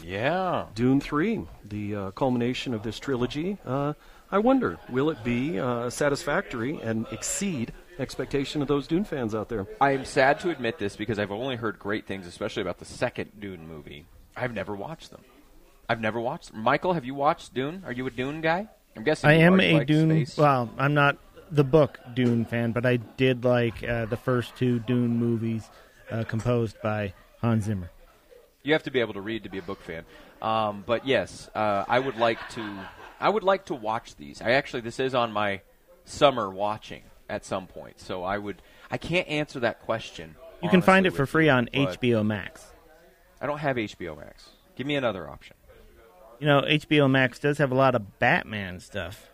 Yeah. Dune 3, the culmination of this trilogy. I wonder, will it be satisfactory and exceed expectation of those Dune fans out there? I am sad to admit this because I've only heard great things, especially about the second Dune movie. I've never watched them. Michael, have you watched Dune? Are you a Dune guy? I'm guessing I you am are. You a like Dune. space? Well, I'm not the book Dune fan, but I did like the first two Dune movies composed by Hans Zimmer. You have to be able to read to be a book fan. But yes, I would like to watch these. This is on my summer watching at some point. So I can't answer that question. You can find it honestly for with free you, on but HBO Max. I don't have HBO Max. Give me another option. You know, HBO Max does have a lot of Batman stuff.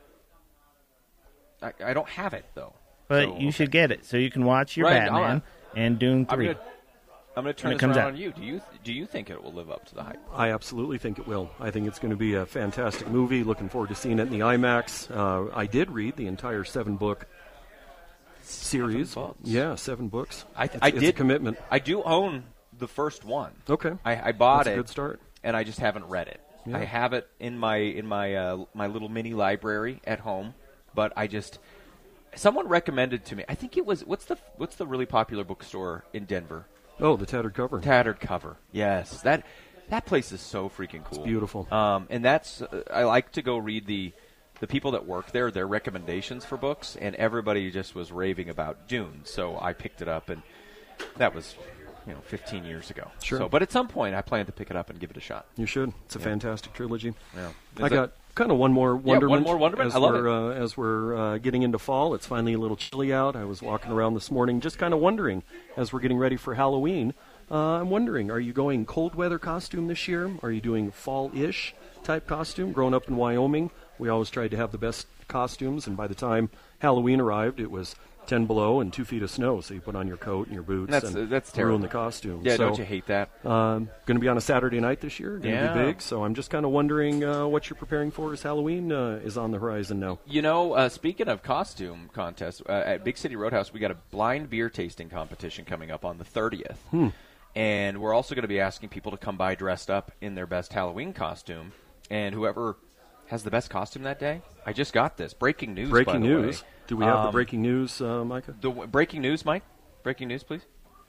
I don't have it though. But So, you should get it so you can watch your Right, Batman and Dune 3. I'm going to turn when it this comes around out. on you. Do you think it will live up to the hype? I absolutely think it will. I think it's going to be a fantastic movie. Looking forward to seeing it in the IMAX. I did read the entire 7-book series. 7 books? Yeah, 7 books. It's a commitment. I do own the first one. Okay. I bought That's it. a good start. And I just haven't read it. Yeah. I have it in my little mini library at home, but someone recommended to me. I think it was what's the really popular bookstore in Denver? Oh, the Tattered Cover. Tattered Cover. Yes, that place is so freaking cool. It's beautiful. And that's I like to go read the people that work there, their recommendations for books, and everybody just was raving about Dune. So I picked it up, and that was 15 years ago. Sure. So, but at some point, I plan to pick it up and give it a shot. You should. It's a fantastic trilogy. Yeah. I got kind of one more wonderment. one more wonderment. I love it. As we're getting into fall, it's finally a little chilly out. I was walking around this morning just kind of wondering, as we're getting ready for Halloween, I'm wondering, are you going cold weather costume this year? Are you doing fall-ish type costume? Growing up in Wyoming, we always tried to have the best costumes, and by the time Halloween arrived, it was 10 below and 2 feet of snow, so you put on your coat and your boots and that's terrible. ruin the costume. Yeah, so, don't you hate that? Going to be on a Saturday night this year, going to be big, so I'm just kind of wondering what you're preparing for as Halloween is on the horizon now. Speaking of costume contests, at Big City Roadhouse, we got a blind beer tasting competition coming up on the 30th. And we're also going to be asking people to come by dressed up in their best Halloween costume. And whoever has the best costume that day, I just got this. Breaking news, by the way. Do we have the breaking news, Micah? The breaking news, Mike? Breaking news, please.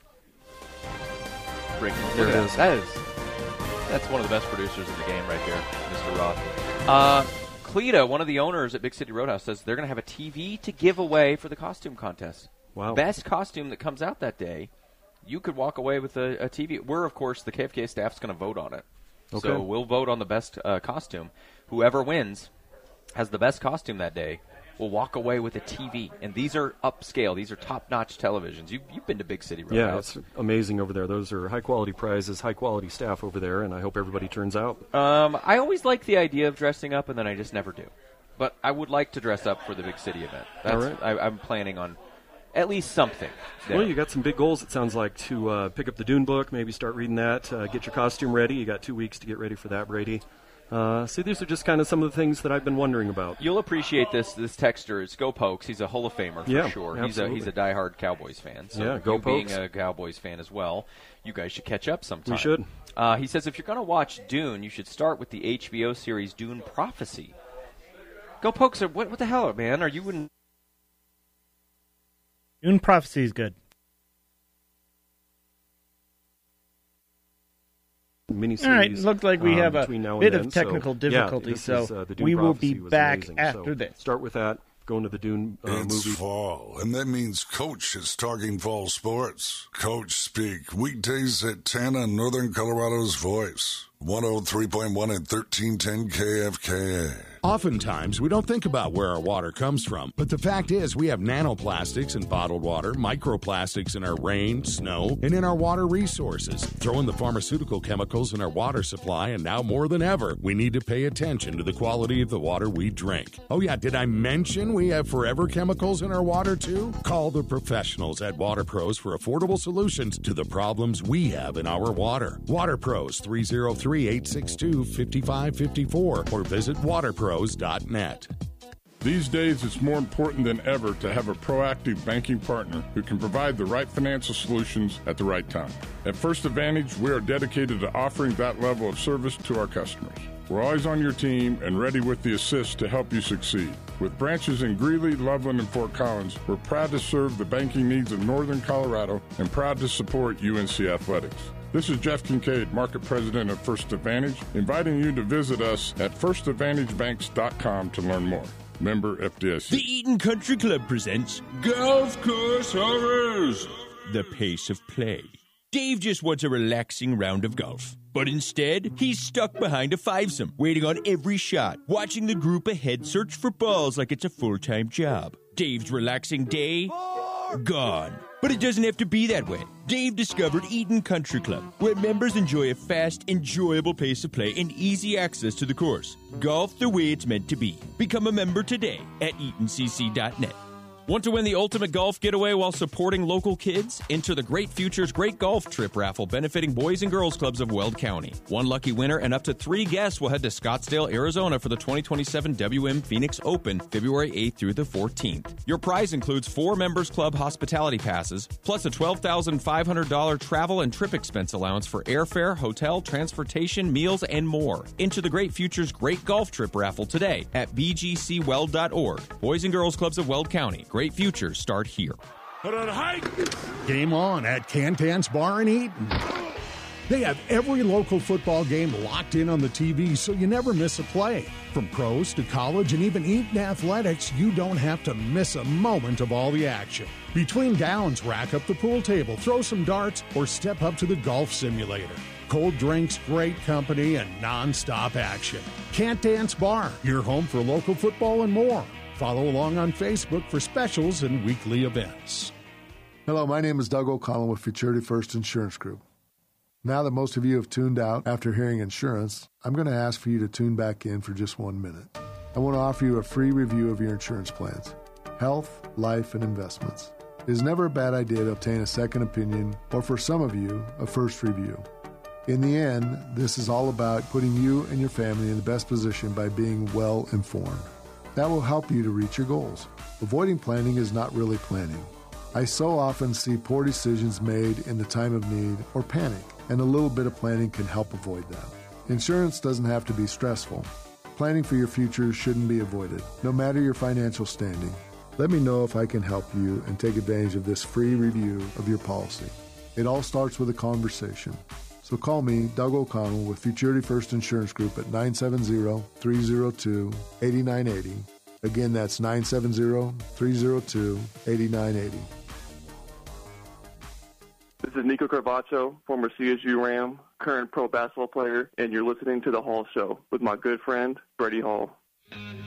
Breaking news. There it is. That's one of the best producers in the game right there, Mr. Roth. Cleta, one of the owners at Big City Roadhouse, says they're going to have a TV to give away for the costume contest. Wow. Best costume that comes out that day, you could walk away with a TV. We're, of course, the KFK staff's going to vote on it. Okay. So we'll vote on the best costume. Whoever wins has the best costume that day will walk away with a TV. And these are upscale. These are top-notch televisions. You've been to Big City Roadhouse. Yeah, it's amazing over there. Those are high-quality prizes, high-quality staff over there, and I hope everybody turns out. I always like the idea of dressing up, and then I just never do. But I would like to dress up for the Big City event. All right. I'm planning on at least something there. Well, you got some big goals, it sounds like, to pick up the Dune book, maybe start reading that, get your costume ready. You got 2 weeks to get ready for that, Brady. See, these are just kind of some of the things that I've been wondering about. You'll appreciate this texter. It's Go Pokes. He's a Hall of Famer for sure. Absolutely. He's a diehard Cowboys fan. So yeah, Go Pokes. Being a Cowboys fan as well, you guys should catch up sometime. We should. He says if you're going to watch Dune, you should start with the HBO series Dune Prophecy. Go Pokes. What the hell, man? Are you in? Dune Prophecy is good. Miniseries, all right, it looks like we have a bit of technical difficulty, so we will be back amazing. after this. Start with that, go into the Dune it's movie. fall, and that means Coach is talking fall sports. Coach Speak, weekdays at 10 on Northern Colorado's Voice. 103.1 and 1310 KFKA. Oftentimes, we don't think about where our water comes from, but the fact is we have nanoplastics in bottled water, microplastics in our rain, snow, and in our water resources. Throw in the pharmaceutical chemicals in our water supply, and now more than ever, we need to pay attention to the quality of the water we drink. Oh yeah, did I mention we have forever chemicals in our water too? Call the professionals at Water Pros for affordable solutions to the problems we have in our water. Water Pros, 303-862-5554, or visit waterpros.net. These days, it's more important than ever to have a proactive banking partner who can provide the right financial solutions at the right time. At First Advantage, we are dedicated to offering that level of service to our customers. We're always on your team and ready with the assist to help you succeed. With branches in Greeley, Loveland, and Fort Collins, we're proud to serve the banking needs of Northern Colorado and proud to support UNC Athletics. This is Jeff Kincaid, Market President of First Advantage, inviting you to visit us at firstadvantagebanks.com to learn more. Member FDIC. The Eaton Country Club presents Golf Course Horrors, The Pace of Play. Dave just wants a relaxing round of golf. But instead, he's stuck behind a fivesome, waiting on every shot, watching the group ahead search for balls like it's a full-time job. Dave's relaxing day, gone. But it doesn't have to be that way. Dave discovered Eaton Country Club, where members enjoy a fast, enjoyable pace of play and easy access to the course. Golf the way it's meant to be. Become a member today at EatonCC.net. Want to win the ultimate golf getaway while supporting local kids? Enter the Great Futures Great Golf Trip raffle benefiting Boys and Girls Clubs of Weld County. One lucky winner and up to 3 guests will head to Scottsdale, Arizona for the 2027 WM Phoenix Open, February 8th through the 14th. Your prize includes 4 Members Club hospitality passes, plus a $12,500 travel and trip expense allowance for airfare, hotel, transportation, meals, and more. Enter the Great Futures Great Golf Trip raffle today at bgcweld.org. Boys and Girls Clubs of Weld County. Great futures start here. Game on at Cantan's Bar in Eaton. They have every local football game locked in on the TV, so you never miss a play. From pros to college and even Eaton Athletics, you don't have to miss a moment of all the action. Between downs, rack up the pool table, throw some darts, or step up to the golf simulator. Cold drinks, great company, and non-stop action. Cantan's Bar, your home for local football and more. Follow along on Facebook for specials and weekly events. Hello, my name is Doug O'Connell with Futurity First Insurance Group. Now that most of you have tuned out after hearing insurance, I'm going to ask for you to tune back in for just 1 minute. I want to offer you a free review of your insurance plans, health, life, and investments. It is never a bad idea to obtain a second opinion, or for some of you, a first review. In the end, this is all about putting you and your family in the best position by being well informed. That will help you to reach your goals. Avoiding planning is not really planning. I so often see poor decisions made in the time of need or panic, and a little bit of planning can help avoid that. Insurance doesn't have to be stressful. Planning for your future shouldn't be avoided, no matter your financial standing. Let me know if I can help you and take advantage of this free review of your policy. It all starts with a conversation. So call me, Doug O'Connell, with Futurity First Insurance Group at 970-302-8980. Again, that's 970-302-8980. This is Nico Carvacho, former CSU Ram, current pro basketball player, and you're listening to The Hall Show with my good friend, Freddie Hall.